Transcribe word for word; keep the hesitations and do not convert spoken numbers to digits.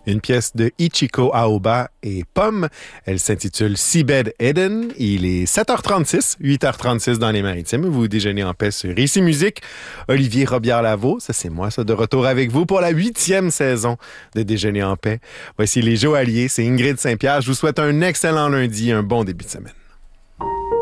Une pièce de Ichiko Aoba et Pomme. Elle s'intitule Seabed Eden. Il est sept heures trente-six, huit heures trente-six dans les Maritimes. Vous déjeunez en paix sur Ici Musique. Olivier Robillard-Lavaux, ça c'est moi, ça, de retour avec vous pour la huitième saison de Déjeuner en paix. Voici les Joailliers, c'est Ingrid Saint-Pierre. Je vous souhaite un excellent lundi, un bon début de semaine.